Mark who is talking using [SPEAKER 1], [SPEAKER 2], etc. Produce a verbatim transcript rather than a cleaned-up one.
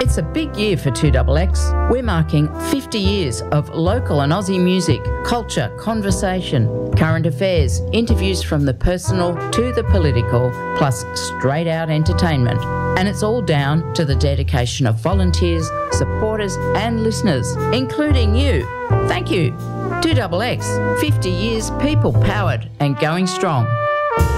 [SPEAKER 1] It's a big year for two X X. We're marking fifty years of local and Aussie music, culture, conversation, current affairs, interviews from the personal to the political, plus straight out entertainment. And it's all down to the dedication of volunteers, supporters and listeners, including you. Thank you. two X X, fifty years people powered and going strong.